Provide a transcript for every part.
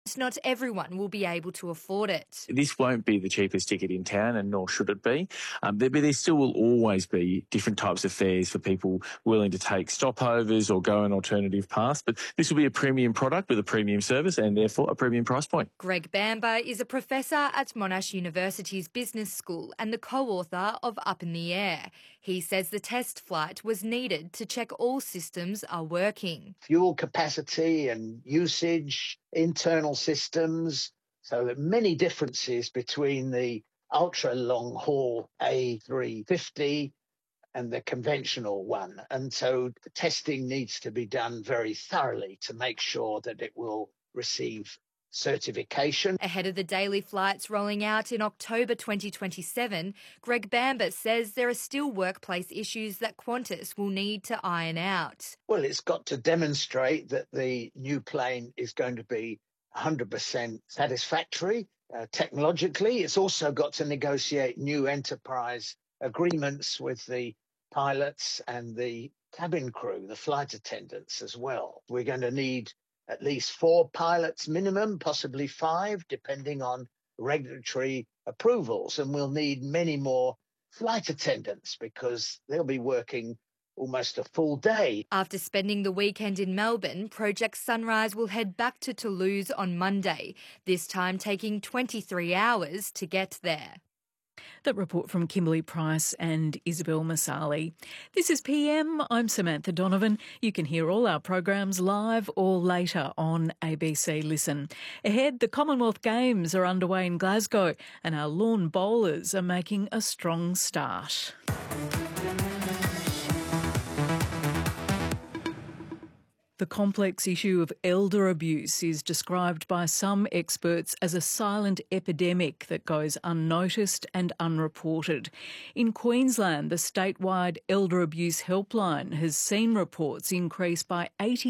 Not everyone will be able to afford it. This won't be the cheapest ticket in town, and nor should it be. There still will always be different types of fares for people willing to take stopovers or go an alternative path. But this will be a premium product with a premium service and therefore a premium price point. Greg Bamber is a professor at Monash University's Business School and the co-author of Up in the Air. He says the test flight was needed to check all systems are working. Fuel capacity and usage, internal systems. So there are many differences between the ultra-long haul A350 and the conventional one. And so the testing needs to be done very thoroughly to make sure that it will receive certification. Ahead of the daily flights rolling out in October 2027, Greg Bamber says there are still workplace issues that Qantas will need to iron out. Well, it's got to demonstrate that the new plane is going to be 100% satisfactory technologically. It's also got to negotiate new enterprise agreements with the pilots and the cabin crew, the flight attendants as well. We're going to need at least 4 pilots minimum, possibly 5, depending on regulatory approvals. And we'll need many more flight attendants because they'll be working almost a full day. After spending the weekend in Melbourne, Project Sunrise will head back to Toulouse on Monday, this time taking 23 hours to get there. That report from Kimberly Price and Isabel Masali. This is PM. I'm Samantha Donovan. You can hear all our programs live or later on ABC Listen. Ahead, the Commonwealth Games are underway in Glasgow and our lawn bowlers are making a strong start. The complex issue of elder abuse is described by some experts as a silent epidemic that goes unnoticed and unreported. In Queensland, the statewide elder abuse helpline has seen reports increase by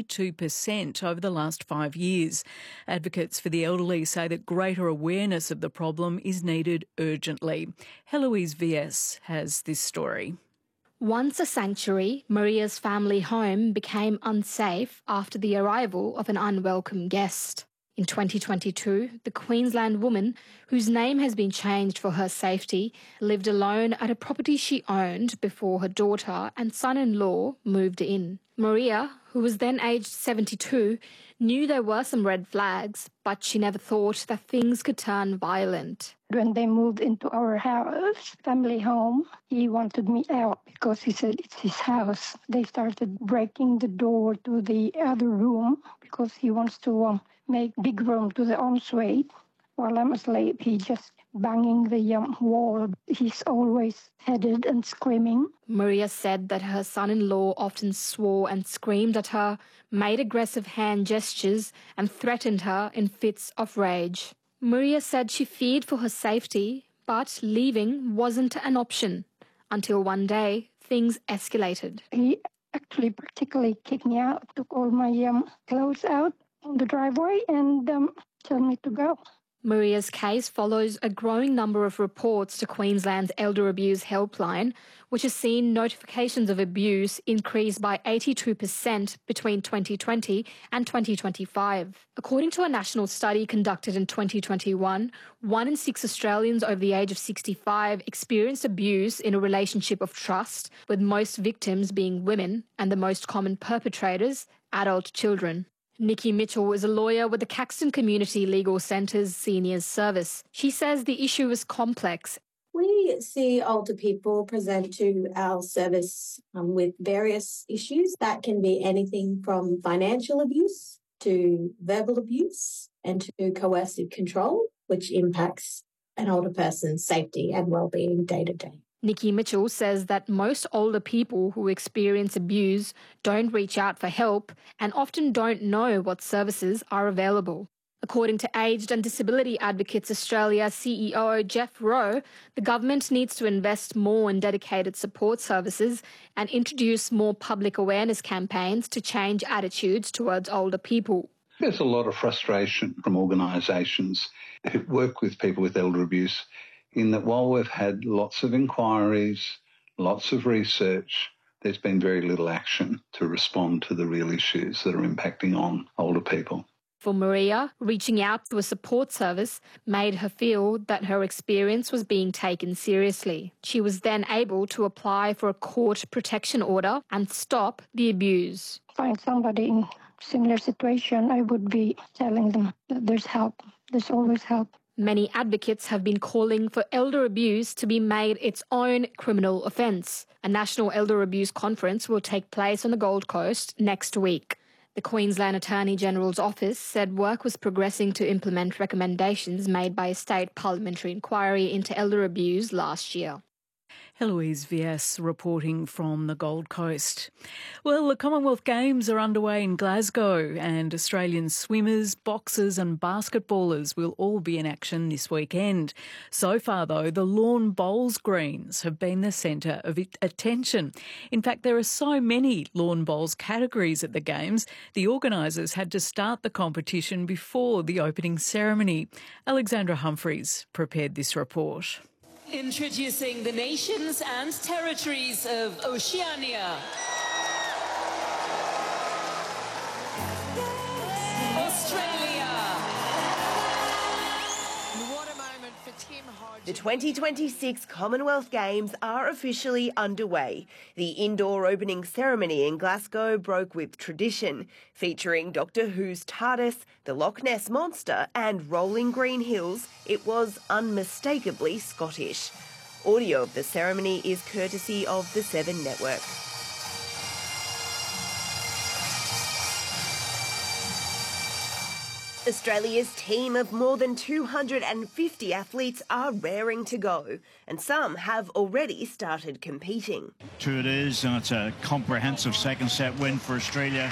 82% over the last 5 years. Advocates for the elderly say that greater awareness of the problem is needed urgently. Heloise VS has this story. Once a sanctuary, Maria's family home became unsafe after the arrival of an unwelcome guest. In 2022, the Queensland woman, whose name has been changed for her safety, lived alone at a property she owned before her daughter and son-in-law moved in. Maria, who was then aged 72, knew there were some red flags, but she never thought that things could turn violent. When they moved into our house, family home, he wanted me out because he said it's his house. They started breaking the door to the other room because he wants to make big room to the ensuite. While I'm asleep, he just banging the wall. He's always headed and screaming. Maria said that her son-in-law often swore and screamed at her, made aggressive hand gestures and threatened her in fits of rage. Maria said she feared for her safety, but leaving wasn't an option. Until one day, things escalated. He actually particularly kicked me out, took all my clothes out on the driveway and told me to go. Maria's case follows a growing number of reports to Queensland's Elder Abuse Helpline, which has seen notifications of abuse increase by 82% between 2020 and 2025. According to a national study conducted in 2021, 1 in 6 Australians over the age of 65 experienced abuse in a relationship of trust, with most victims being women and the most common perpetrators, adult children. Nikki Mitchell is a lawyer with the Caxton Community Legal Centre's Seniors Service. She says the issue is complex. We see older people present to our service with various issues. That can be anything from financial abuse to verbal abuse and to coercive control, which impacts an older person's safety and well-being day to day. Nikki Mitchell says that most older people who experience abuse don't reach out for help and often don't know what services are available. According to Aged and Disability Advocates Australia CEO Jeff Rowe, the government needs to invest more in dedicated support services and introduce more public awareness campaigns to change attitudes towards older people. There's a lot of frustration from organisations who work with people with elder abuse in that while we've had lots of inquiries, lots of research, there's been very little action to respond to the real issues that are impacting on older people. For Maria, reaching out to a support service made her feel that her experience was being taken seriously. She was then able to apply for a court protection order and stop the abuse. Find somebody in similar situation, I would be telling them that there's help. There's always help. Many advocates have been calling for elder abuse to be made its own criminal offence. A national elder abuse conference will take place on the Gold Coast next week. The Queensland Attorney-General's office said work was progressing to implement recommendations made by a state parliamentary inquiry into elder abuse last year. Heloise Vias reporting from the Gold Coast. Well, the Commonwealth Games are underway in Glasgow and Australian swimmers, boxers and basketballers will all be in action this weekend. So far, though, the lawn bowls greens have been the centre of attention. In fact, there are so many lawn bowls categories at the Games, the organisers had to start the competition before the opening ceremony. Alexandra Humphreys prepared this report. Introducing the nations and territories of Oceania. Australia. What a moment for Tim Hodge. The 2026 Commonwealth Games are officially underway. The indoor opening ceremony in Glasgow broke with tradition, featuring Doctor Who's TARDIS, the Loch Ness Monster and rolling green hills. It was unmistakably Scottish. Audio of the ceremony is courtesy of the Seven Network. Australia's team of more than 250 athletes are raring to go, and some have already started competing. True it is, and it's a comprehensive second set win for Australia.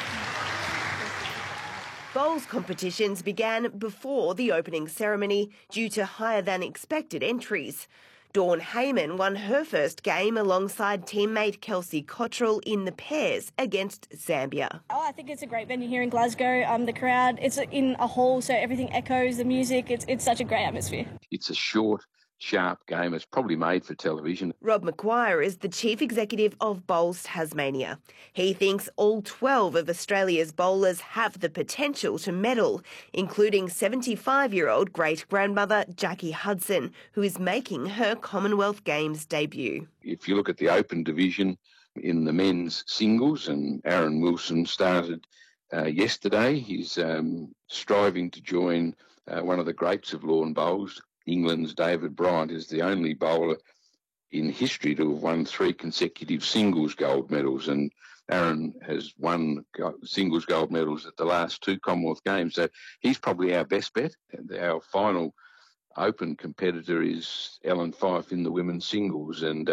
Bowls competitions began before the opening ceremony due to higher than expected entries. Dawn Heyman won her first game alongside teammate Kelsey Cottrell in the pairs against Zambia. I think it's a great venue here in Glasgow. The crowd, it's in a hall, so everything echoes the music. It's such a great atmosphere. It's a short, sharp game. It's probably made for television. Rob McGuire is the Chief Executive of Bowls Tasmania. He thinks all 12 of Australia's bowlers have the potential to medal, including 75-year-old great-grandmother Jackie Hudson, who is making her Commonwealth Games debut. If you look at the open division in the men's singles, and Aaron Wilson started yesterday, he's striving to join one of the greats of lawn bowls. England's David Bryant is the only bowler in history to have won 3 consecutive singles gold medals, and Aaron has won singles gold medals at the last 2 Commonwealth Games, so he's probably our best bet. And our final open competitor is Ellen Fife in the women's singles, and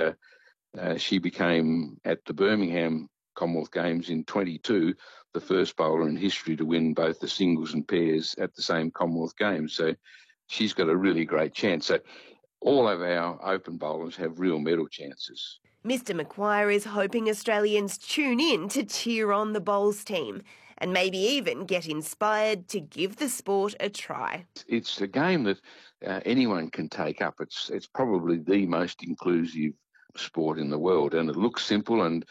she became, at the Birmingham Commonwealth Games in 22, the first bowler in history to win both the singles and pairs at the same Commonwealth Games. So she's got a really great chance. So all of our open bowlers have real medal chances. Mr McGuire is hoping Australians tune in to cheer on the bowls team and maybe even get inspired to give the sport a try. It's a game that anyone can take up. It's probably the most inclusive sport in the world, and it looks simple, and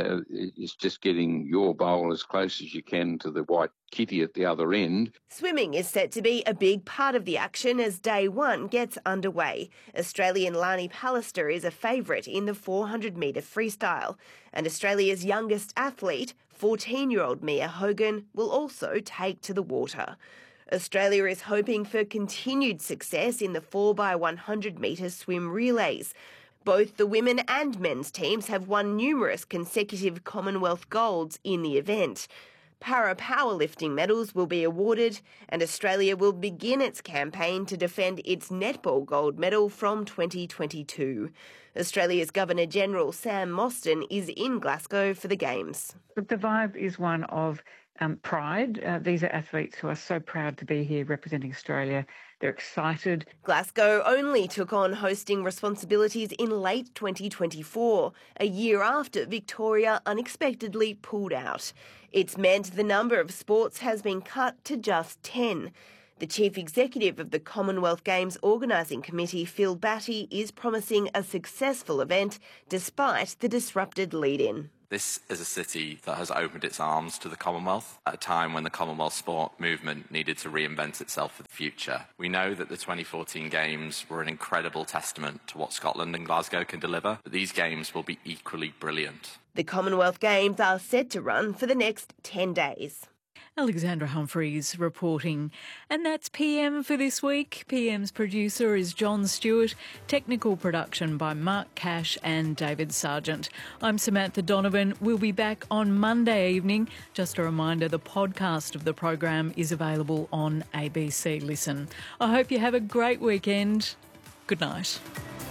it's just getting your bowl as close as you can to the white kitty at the other end. Swimming is set to be a big part of the action as day one gets underway. Australian Lani Pallister is a favourite in the 400-metre freestyle, and Australia's youngest athlete, 14-year-old Mia Hogan, will also take to the water. Australia is hoping for continued success in the 4x100-metre swim relays. Both the women and men's teams have won numerous consecutive Commonwealth golds in the event. Para powerlifting medals will be awarded, and Australia will begin its campaign to defend its netball gold medal from 2022. Australia's Governor-General Sam Mostyn is in Glasgow for the Games. The vibe is one of pride. These are athletes who are so proud to be here representing Australia. They're excited. Glasgow only took on hosting responsibilities in late 2024, a year after Victoria unexpectedly pulled out. It's meant the number of sports has been cut to just 10. The Chief Executive of the Commonwealth Games Organising Committee, Phil Batty, is promising a successful event despite the disrupted lead-in. This is a city that has opened its arms to the Commonwealth at a time when the Commonwealth sport movement needed to reinvent itself for the future. We know that the 2014 Games were an incredible testament to what Scotland and Glasgow can deliver, but these Games will be equally brilliant. The Commonwealth Games are set to run for the next 10 days. Alexandra Humphreys reporting. And that's PM for this week. PM's producer is John Stewart. Technical production by Mark Cash and David Sargent. I'm Samantha Donovan. We'll be back on Monday evening. Just a reminder, the podcast of the program is available on ABC Listen. I hope you have a great weekend. Good night.